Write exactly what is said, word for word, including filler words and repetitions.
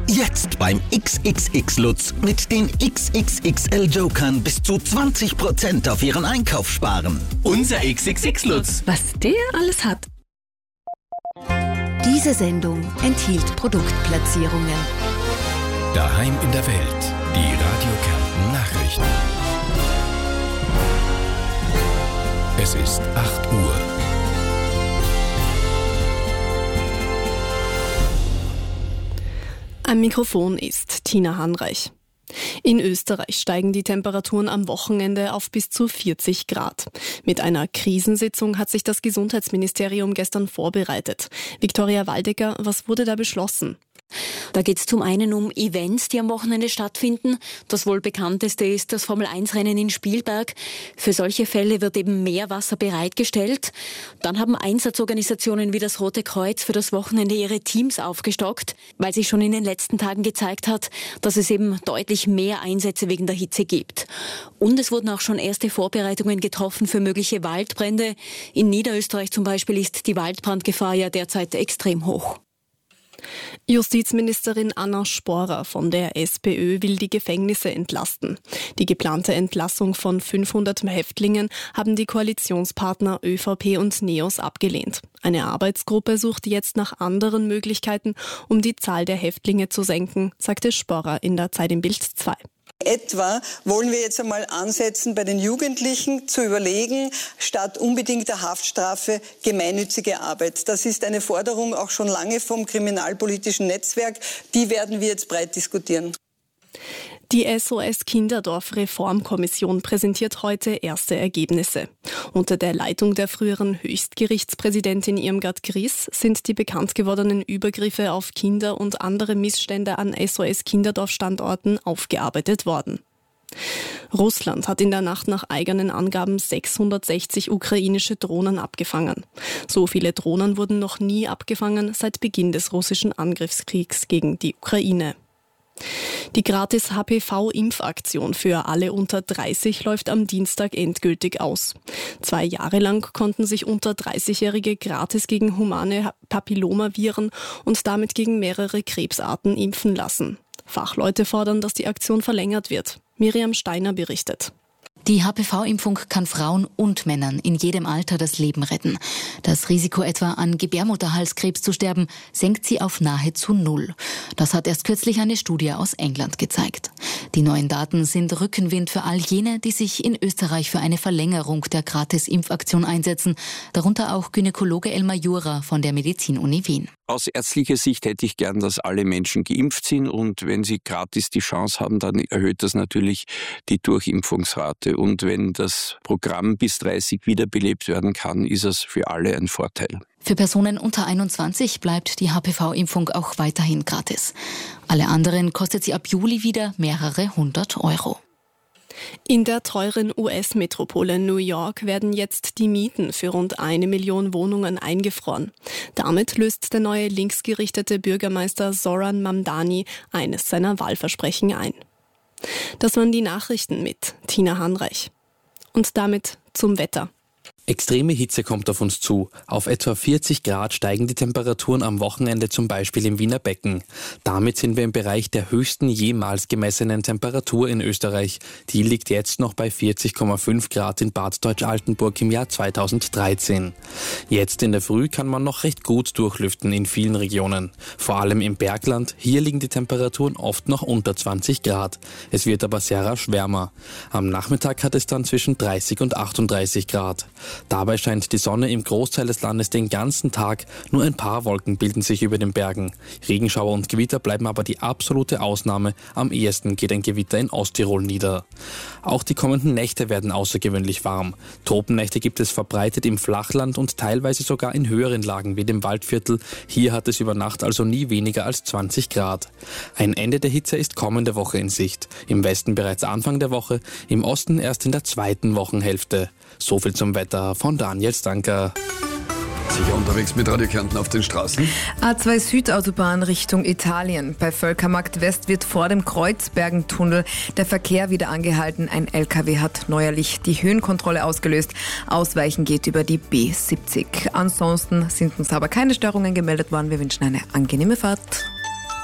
Jetzt beim X X X Lutz mit den X X X L Jokern bis zu zwanzig Prozent auf Ihren Einkauf sparen. Unser X X X Lutz. Was der alles hat. Diese Sendung enthielt Produktplatzierungen. Daheim in der Welt. Die Radio Kärnten Nachrichten. Es ist acht Uhr. Am Mikrofon ist Tina Hanreich. In Österreich steigen die Temperaturen am Wochenende auf bis zu vierzig Grad. Mit einer Krisensitzung hat sich das Gesundheitsministerium gestern vorbereitet. Viktoria Waldecker, was wurde da beschlossen? Da geht es zum einen um Events, die am Wochenende stattfinden. Das wohl bekannteste ist das Formel eins Rennen in Spielberg. Für solche Fälle wird eben Meerwasser bereitgestellt. Dann haben Einsatzorganisationen wie das Rote Kreuz für das Wochenende ihre Teams aufgestockt, weil sich schon in den letzten Tagen gezeigt hat, dass es eben deutlich mehr Einsätze wegen der Hitze gibt. Und es wurden auch schon erste Vorbereitungen getroffen für mögliche Waldbrände. In Niederösterreich zum Beispiel ist die Waldbrandgefahr ja derzeit extrem hoch. Justizministerin Anna Sporer von der SPÖ will die Gefängnisse entlasten. Die geplante Entlassung von fünfhundert Häftlingen haben die Koalitionspartner ÖVP und NEOS abgelehnt. Eine Arbeitsgruppe sucht jetzt nach anderen Möglichkeiten, um die Zahl der Häftlinge zu senken, sagte Sporer in der Zeit im Bild zwei. Etwa wollen wir jetzt einmal ansetzen, bei den Jugendlichen zu überlegen, statt unbedingter Haftstrafe gemeinnützige Arbeit. Das ist eine Forderung auch schon lange vom kriminalpolitischen Netzwerk. Die werden wir jetzt breit diskutieren. Die S O S Kinderdorf Reformkommission präsentiert heute erste Ergebnisse. Unter der Leitung der früheren Höchstgerichtspräsidentin Irmgard Gries sind die bekannt gewordenen Übergriffe auf Kinder und andere Missstände an S O S Kinderdorf Standorten aufgearbeitet worden. Russland hat in der Nacht nach eigenen Angaben sechshundertsechzig ukrainische Drohnen abgefangen. So viele Drohnen wurden noch nie abgefangen seit Beginn des russischen Angriffskriegs gegen die Ukraine. Die gratis H P V-Impfaktion für alle unter dreißig läuft am Dienstag endgültig aus. Zwei Jahre lang konnten sich unter dreißigjährige gratis gegen humane Papillomaviren und damit gegen mehrere Krebsarten impfen lassen. Fachleute fordern, dass die Aktion verlängert wird. Miriam Steiner berichtet. Die H P V-Impfung kann Frauen und Männern in jedem Alter das Leben retten. Das Risiko etwa an Gebärmutterhalskrebs zu sterben, senkt sie auf nahezu null. Das hat erst kürzlich eine Studie aus England gezeigt. Die neuen Daten sind Rückenwind für all jene, die sich in Österreich für eine Verlängerung der Gratis-Impfaktion einsetzen, darunter auch Gynäkologe Elmar Jura von der Medizin-Uni Wien. Aus ärztlicher Sicht hätte ich gern, dass alle Menschen geimpft sind, und wenn sie gratis die Chance haben, dann erhöht das natürlich die Durchimpfungsrate. Und wenn das Programm bis dreißig wiederbelebt werden kann, ist es für alle ein Vorteil. Für Personen unter einundzwanzig bleibt die H P V-Impfung auch weiterhin gratis. Alle anderen kostet sie ab Juli wieder mehrere hundert Euro. In der teuren U S-Metropole New York werden jetzt die Mieten für rund eine Million Wohnungen eingefroren. Damit löst der neue linksgerichtete Bürgermeister Zoran Mamdani eines seiner Wahlversprechen ein. Das waren die Nachrichten mit Tina Hanreich. Und damit zum Wetter. Extreme Hitze kommt auf uns zu. Auf etwa vierzig Grad steigen die Temperaturen am Wochenende zum Beispiel im Wiener Becken. Damit sind wir im Bereich der höchsten jemals gemessenen Temperatur in Österreich. Die liegt jetzt noch bei vierzig Komma fünf Grad in Bad Deutsch-Altenburg im Jahr zweitausenddreizehn. Jetzt in der Früh kann man noch recht gut durchlüften in vielen Regionen. Vor allem im Bergland. Hier liegen die Temperaturen oft noch unter zwanzig Grad. Es wird aber sehr rasch wärmer. Am Nachmittag hat es dann zwischen dreißig und achtunddreißig Grad. Dabei scheint die Sonne im Großteil des Landes den ganzen Tag, nur ein paar Wolken bilden sich über den Bergen. Regenschauer und Gewitter bleiben aber die absolute Ausnahme, am ehesten geht ein Gewitter in Osttirol nieder. Auch die kommenden Nächte werden außergewöhnlich warm. Tropennächte gibt es verbreitet im Flachland und teilweise sogar in höheren Lagen wie dem Waldviertel. Hier hat es über Nacht also nie weniger als zwanzig Grad. Ein Ende der Hitze ist kommende Woche in Sicht. Im Westen bereits Anfang der Woche, im Osten erst in der zweiten Wochenhälfte. So viel zum Wetter von Daniel Stanker. Sicher unterwegs mit Radio Kärnten auf den Straßen. A zwei Südautobahn Richtung Italien. Bei Völkermarkt West wird vor dem Kreuzbergentunnel der Verkehr wieder angehalten. Ein L K W hat neuerlich die Höhenkontrolle ausgelöst. Ausweichen geht über die B siebzig. Ansonsten sind uns aber keine Störungen gemeldet worden. Wir wünschen eine angenehme Fahrt.